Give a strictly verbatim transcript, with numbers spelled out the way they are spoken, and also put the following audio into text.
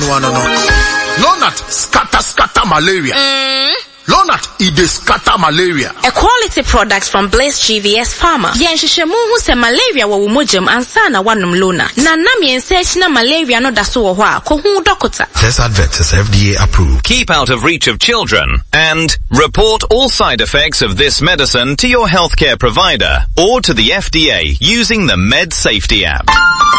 no no no. Lonat scatter scatter malaria. Mm. Lonat it dey scatter malaria. A quality product from Blaze G V S Pharma. Yenhwehwemu hu se malaria wo womojam ansa na wanom Lonat. Na nam yense na malaria no da so wo ho a ko hu doctor. This advert is F D A approved. Keep out of reach of children and report all side effects of this medicine to your healthcare provider or to the F D A using the Med Safety app.